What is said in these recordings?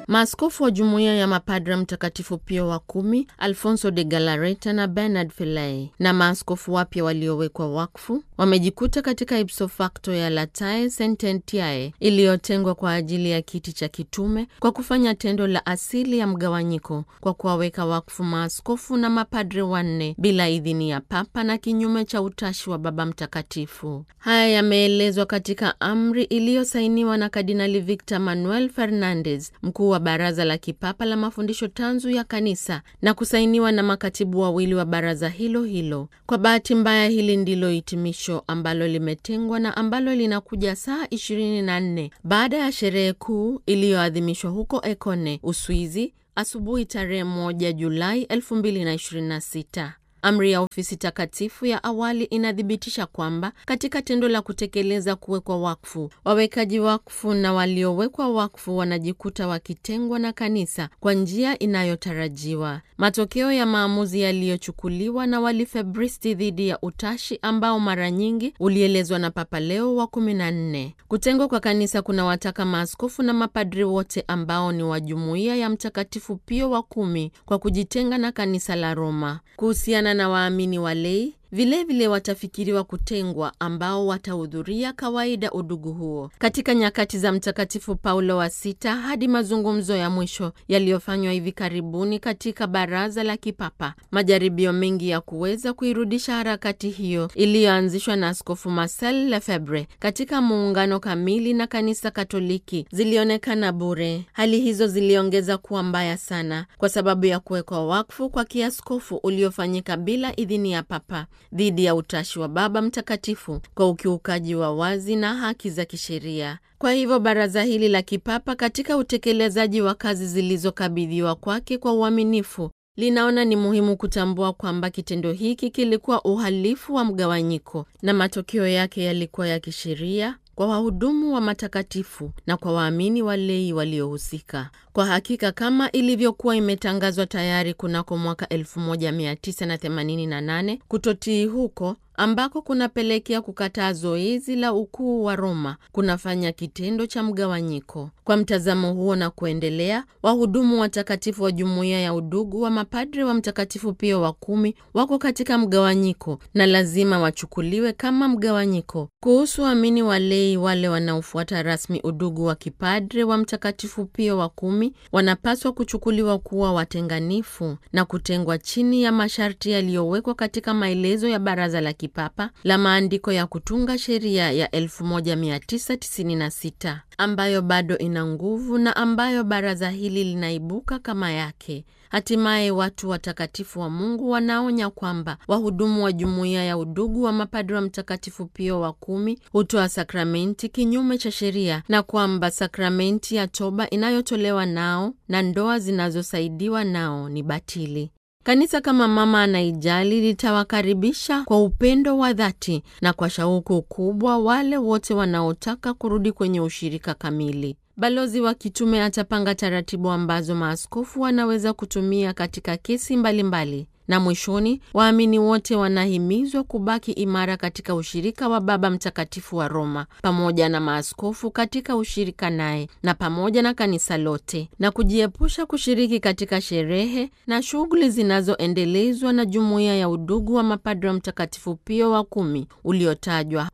Maaskofu wa Jumuiya ya Mapadre Mtakatifu Pio wa 10, Alfonso de Galarreta na Bernard Filai, na maaskofu wapya waliowekwa wakfu wamejikuta katika ipso facto ya Latae Sententiae iliyotengwa kwa ajili ya kiti cha kitume kwa kufanya tendo la asili ya mgawanyiko kwa kuwaweka wakfu maaskofu na mapadre 4 bila idhini ya Papa na kinyume cha utashi wa Baba Mtakatifu. Haya yameelezwa katika amri iliyosainiwa na Kardinali Victor Manuel Fernandez, mkuu wa Baraza la Kipapa la Mafundisho Tanzu ya Kanisa, na kusainiwa na makatibu wawili wa baraza hilo. Kwa bahati mbaya, hili ndilo hitimisho ambalo limetengwa na ambalo linakuja saa 24 baada ya sherehe kuu iliyoadhimishwa huko Ekone, Uswizi, asubuhi tarehe 1 Julai 2026. Amri ya ofisi takatifu ya awali inadhibitisha kwamba katika tendo la kutekeleza kuwekwa wakfu, wawekaji wakfu na waliowekwa wakfu wanajikuta wakitengwa na kanisa kwa njia inayotarajiwa. Matokeo ya maamuzi yaliyochukuliwa na walifebristi dhidi ya utashi ambao mara nyingi ulielezwa na Papa Leo wa 14. Kutengwa kwa kanisa kuna wataka maaskofu na mapadri wote ambao ni wa Jumuiya ya Mtakatifu Pio wa 10 kwa kujitenga na kanisa la Roma. Kuhusiana na waamini walei, vile watafikiriwa kutengwa ambao watahudhuria kawaida udugu huo. Katika nyakati za Mtakatifu Paulo wa 6 hadi mazungumzo ya mwisho yaliyofanywa hivi karibuni katika Baraza la Kipapa, majaribio mengi ya kuweza kuirudisha harakati hiyo iliyoanzishwa na Askofu Marcel Lefebvre katika muungano kamili na Kanisa Katoliki zilionekana bure. Hali hizo ziliongeza kuwa mbaya sana kwa sababu ya kuwekwa wakfu kwa kiaskofu uliofanyika bila idhini ya Papa dhidi ya utashi wa Baba Mtakatifu kwa ukiukaji wa wazi na haki za kisheria. Kwa hivyo baraza hili la kipapa katika utekelezaji wa kazi zilizokabidhiwa kwake kwa uaminifu linaona ni muhimu kutambua kwamba kitendo hiki kilikuwa uhalifu wa mgawanyiko na matokeo yake yalikuwa ya kisheria kwa wahudumu wa matakatifu na kwa waamini walei waliohusika. Kwa hakika, kama ilivyokuwa imetangazwa tayari kunako mwaka 1988, kutotii huko ambako kunapelekea kukataa zoezi la ukuu wa Roma kunafanya kitendo cha mgawanyiko. Kwa mtazamo huo na kuendelea, wahudumu watakatifu wa Jumuiya ya Udugu wa Mapadre wa Mtakatifu Pio wa 10 wako katika mgawanyiko na lazima wachukuliwe kama mgawanyiko. Kuhusu waamini walei wale wanaofuata rasmi udugu wa kipadre wa Mtakatifu Pio wa 10 wanapaswa kuchukuliwa kuwa watenganifu na kutengwa chini ya masharti yaliyowekwa katika maelezo ya Baraza la Kipapa la maandiko ya kutunga sheria ya 1996 ambayo bado ina nguvu na ambayo baraza hili linaibuka kama yake. Hatimaye watu watakatifu wa Mungu wanaonya kwamba wahudumu wa Jumuiya ya Udugu wa Mapadre wa Mtakatifu Pio wa 10 hutoa sakramenti kinyume cha sheria na kwamba sakramenti ya toba inayotolewa nao na ndoa zinazosaidiwa nao ni batili. Kanisa kama mama anaijali litawakaribisha kwa upendo wa dhati na kwa shauku kubwa wale wote wanaotaka kurudi kwenye ushirika kamili. Balozi wa kitume atapanga taratibu ambazo maaskofu wanaweza kutumia katika kesi mbalimbali. Na mwishoni, waamini wote wanahimizwa kubaki imara katika ushirika wa Baba Mtakatifu wa Roma, pamoja na maaskofu katika ushirika naye na pamoja na kanisa lote, na kujiepusha kushiriki katika sherehe na shughuli zinazoendelezwa na Jumuiya ya Udugu wa Mapadre wa Mtakatifu Pio wa 10 uliotajwa.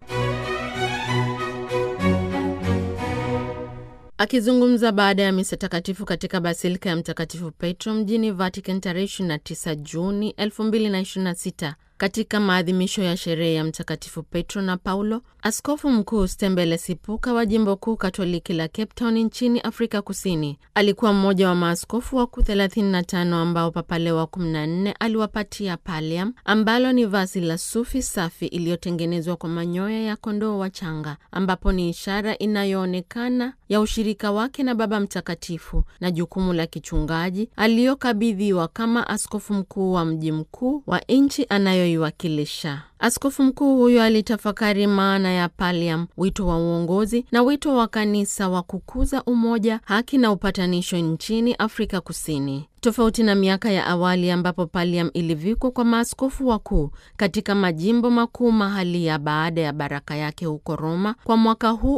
Akizungumza baada ya misa takatifu katika Basilika ya Mtakatifu Petro mjini Vatican tarehe 29 Juni 2026 katika maadhimisho ya sherehe ya Mtakatifu Petro na Paulo, Askofu Mkuu Stembele Sipuka wa Jimbo Kuu Katoliki la Cape Town nchini Afrika Kusini alikuwa mmoja wa maaskofu wakuu 35 ambao Papa Leo wa 14 aliwapatia pallium, ambalo ni vazi la sufi safi iliyotengenezwa kwa manyoya ya kondoo wachanga, ambapo ni ishara inayoonekana ya ushirika wake na Baba Mtakatifu na jukumu la kichungaji aliyokabidhiwa kama askofu mkuu wa mji mkuu wa nchi anayoiwakilisha. Askofu mkuu huyo alitafakari maana ya Pallium, wito wa uongozi na wito wa kanisa wa kukuza umoja, haki na upatanisho nchini Afrika Kusini. Tofauti na miaka ya awali ambapo Pallium ilivikwa kwa maaskofu wakuu katika majimbo makuu mahalia baada ya baraka yake huko Roma, kwa mwaka huu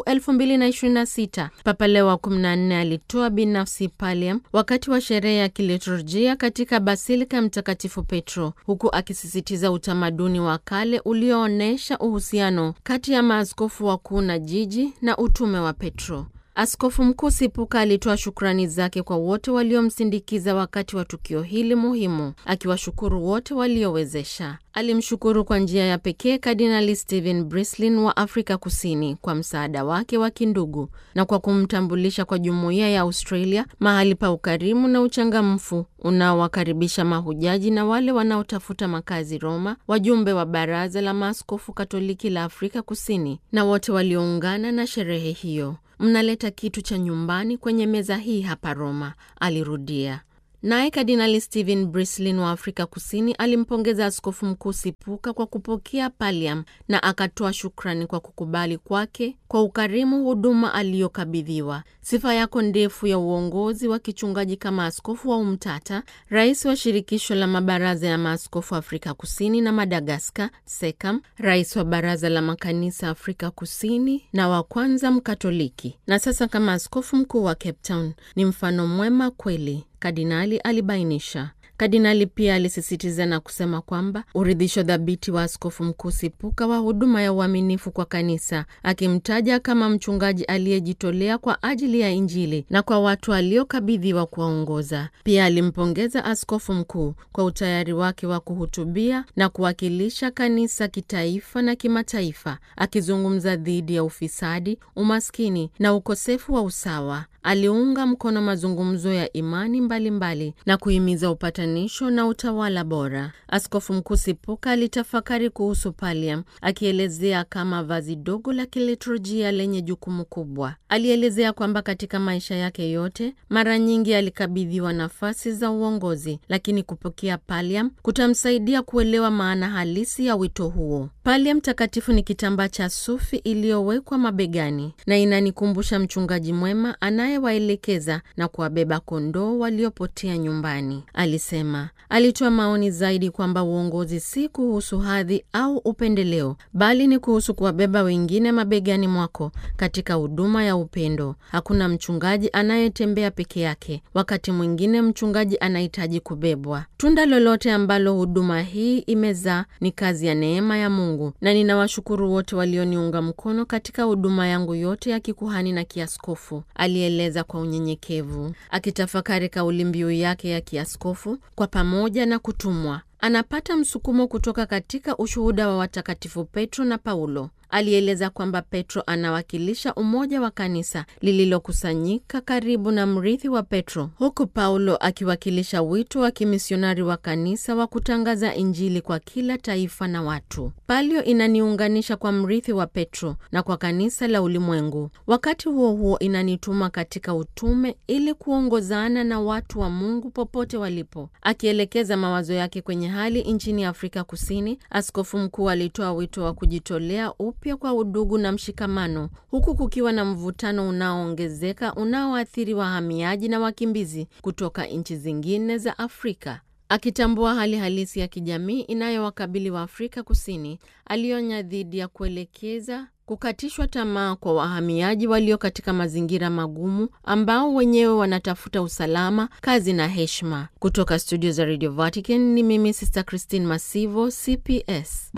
2026, Papa Leo wa 14 alitoa binafsi Pallium wakati wa sherehe ya kiliturujia katika Basilika Mtakatifu Petro, huku akisisitiza utamaduni wa kale ulioonesha uhusiano kati ya maaskofu wakuu na jiji na utume wa Petro. Askofu Mkuu Sipuka alitoa shukrani zake kwa wote waliomsindikiza wakati wa tukio hili muhimu, akiwashukuru wote waliowezesha. Alimshukuru kwa njia ya pekee Kardinali Stephen Breslin wa Afrika Kusini kwa msaada wake wa kindugu na kwa kumtambulisha kwa jumuiya ya Australia, mahali pa ukarimu na uchangamfu unaowakaribisha mahujaji na wale wanaotafuta makazi Roma, wajumbe wa Baraza la Maaskofu Katoliki la Afrika Kusini na wote walioungana na sherehe hiyo. Mnaleta kitu cha nyumbani kwenye meza hii hapa Roma, alirudia. Naye Kardinali Stephen Breslin wa Afrika Kusini alimpongeza Askofu Mkuu Sipuka kwa kupokea Pallium na akatoa shukrani kwa kukubali kwake kwa ukarimu huduma aliyokabidhiwa. Sifa yako ndefu ya uongozi wa kichungaji kama askofu wa Umtata, rais wa shirikisho la mabaraza ya maaskofu Afrika Kusini na Madagaskar, SECAM, rais wa baraza la makanisa Afrika Kusini na wa kwanza Mkatoliki, na sasa kama askofu mkuu wa Cape Town, ni mfano mwema kweli, Kardinali alibainisha. Kardinali pia alisisitiza na kusema kwamba uridhisho dhabiti wa Askofu Mkuu Sipuka wa huduma ya uaminifu kwa kanisa, akimtaja kama mchungaji aliyejitolea kwa ajili ya Injili na kwa watu aliokabidhiwa kuwaongoza. Pia alimpongeza Askofu Mkuu kwa utayari wake wa kuhutubia na kuwakilisha kanisa kitaifa na kimataifa, akizungumza dhidi ya ufisadi, umaskini na ukosefu wa usawa. Aliunga mkono mazungumzo ya imani mbalimbali na kuhimiza upatanisho na utawala bora. Askofu Mkuu Sipuka alitafakari kuhusu Pallium, akielezea kama vazi dogo la kiliturujia lenye jukumu kubwa. Alielezea kwamba katika maisha yake yote, mara nyingi alikabidhiwa nafasi za uongozi, lakini kupokea Pallium kutamsaidia kuelewa maana halisi ya wito huo. Pallium takatifu ni kitambaa cha sufi iliyowekwa mabegani na inanikumbusha mchungaji mwema anayewaelekeza na kuwabeba kondoo waliopotea nyumbani, alisema. Alitoa maoni zaidi kwamba uongozi si kuhusu hadhi au upendeleo, bali ni kuhusu kuwabeba wengine mabegani mwako katika huduma ya upendo. Hakuna mchungaji anayetembea peke yake, wakati mwingine mchungaji anahitaji kubebwa. Tunda lolote ambalo huduma hii imezaa ni kazi ya neema ya Mungu, na ninawashukuru wote walioniunga mkono katika huduma yangu yote ya kikuhani na kiaskofu, alieleza kwa unyenyekevu. Akitafakari kauli mbiu yake ya kiaskofu, kwa pamoja na kutumwa, anapata msukumo kutoka katika ushuhuda wa watakatifu Petro na Paulo. Alieleza kwamba Petro anawakilisha umoja wa kanisa lililokusanyika karibu na mrithi wa Petro, huku Paulo akiwakilisha wito wa kimisionari wa kanisa wa kutangaza Injili kwa kila taifa na watu. Palio inaniunganisha kwa mrithi wa Petro na kwa kanisa la ulimwengu. Wakati huo huo inanituma katika utume ili kuongozana na watu wa Mungu popote walipo. Akielekeza mawazo yake kwenye hali nchini Afrika Kusini, Askofu Mkuu alitoa wito wa kujitolea upya kwa udugu na mshikamano, huku kukiwa na mvutano unaoongezeka unaoathiri wahamiaji na wakimbizi kutoka nchi zingine za Afrika. Akitambua hali halisi ya kijamii inayowakabili wa Afrika Kusini, alionya dhidi ya kuelekeza kukatishwa tamaa kwa wahamiaji walio katika mazingira magumu ambao wenyewe wanatafuta usalama, kazi na heshima. Kutoka studio za Radio Vatican, ni mimi Sister Christine Masivo, CPS.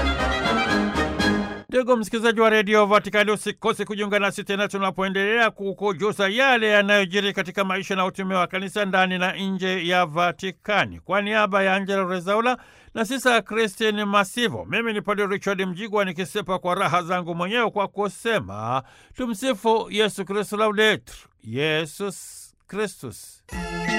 Ndugu msikilizaji wa Radio Vatikani, usikose kujiunga nasi tena tunapoendelea kukujuza yale yanayojiri katika maisha na utume wa kanisa ndani na nje ya Vatikani. Kwa niaba ya Angela Rezaula na Sister Christine Masivo, mimi ni Padre Richard Mjigwa nikisepa kwa raha zangu mwenyewe kwa kusema tumsifu Yesu Kristo, Laudetur Yesus Kristus.